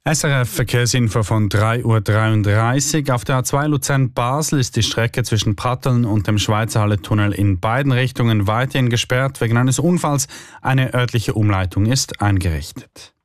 SRF Verkehrsinfo von 3:33 Uhr. Auf der A2 Luzern-Basel ist die Strecke zwischen Pratteln und dem Schweizerhalle-Tunnel in beiden Richtungen weiterhin gesperrt. Wegen eines Unfalls eine örtliche Umleitung ist eingerichtet.